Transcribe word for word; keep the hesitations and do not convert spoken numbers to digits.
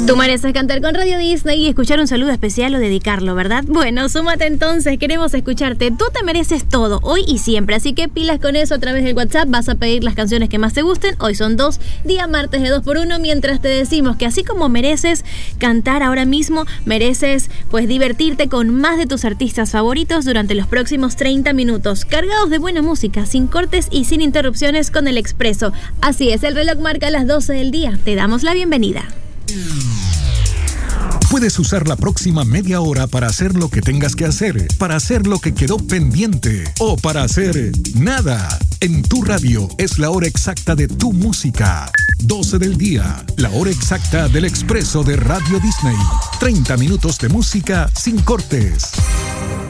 Tú mereces cantar con Radio Disney y escuchar un saludo especial o dedicarlo, ¿verdad? Bueno, súmate entonces, queremos escucharte. Tú te mereces todo, hoy y siempre, así que pilas con eso a través del WhatsApp. Vas a pedir las canciones que más te gusten. Hoy son dos, día martes de dos por uno, mientras te decimos que así como mereces cantar ahora mismo, mereces pues divertirte con más de tus artistas favoritos durante los próximos treinta minutos, cargados de buena música, sin cortes y sin interrupciones con El Expreso. Así es, el reloj marca las doce del día. Te damos la bienvenida. Puedes usar la próxima media hora para hacer lo que tengas que hacer, para hacer lo que quedó pendiente o para hacer nada. En tu radio es la hora exacta de tu música. doce del día, la hora exacta del Expreso de Radio Disney. treinta minutos de música sin cortes.